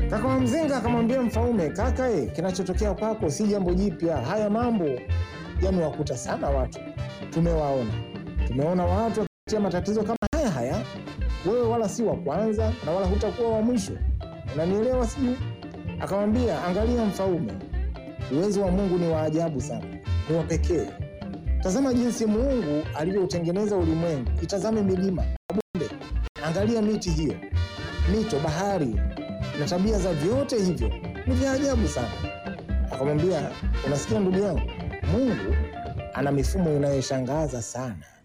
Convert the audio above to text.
Kaka wa mzinga akamwambia Mfaume, kaka kinachotokea kwako si jambo jipya. Haya mambo yamewakuta sana watu. Tumeona watu wakipitia matatizo kama haya. Wewe wala si wa kwanza na wala hutakuwa wa mwisho. Unanielewa sijui? Akamwambia, angalia Mfaume, uwezo wa Mungu ni wa ajabu sana, ni wa pekee. Tazama jinsi Mungu alivyoutengeneza ulimwengu. Itazame milima, mabonde, angalia miti hiyo, mito, bahari na tabia za vyote hivyo ni vya ajabu sana. Akamwambia, unasikia ndugu yangu, Mungu ana mifumo inayoshangaza sana.